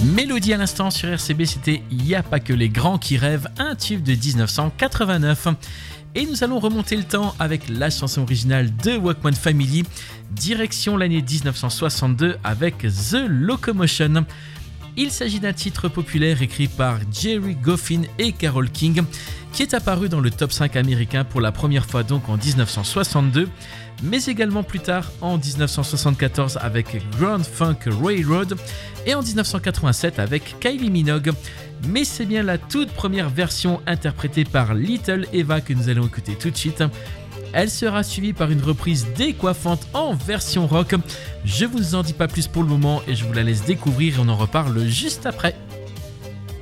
Mélodie à l'instant sur RCB, c'était Y a pas que les grands qui rêvent, un tube de 1989. Et nous allons remonter le temps avec la chanson originale de Walkman Family, direction l'année 1962 avec The Locomotion. Il s'agit d'un titre populaire écrit par Jerry Goffin et Carole King, qui est apparu dans le top 5 américain pour la première fois donc en 1962, mais également plus tard en 1974 avec Grand Funk Railroad et en 1987 avec Kylie Minogue. Mais c'est bien la toute première version interprétée par Little Eva que nous allons écouter tout de suite. Elle sera suivie par une reprise décoiffante en version rock. Je vous en dis pas plus pour le moment et je vous la laisse découvrir et on en reparle juste après.